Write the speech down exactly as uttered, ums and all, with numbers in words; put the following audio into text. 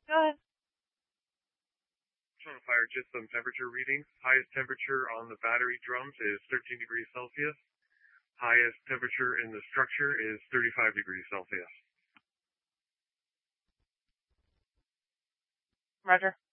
Go ahead. Fire just some temperature readings. Highest temperature on the battery drums is thirteen degrees Celsius. Highest temperature in the structure is thirty-five degrees Celsius. Roger.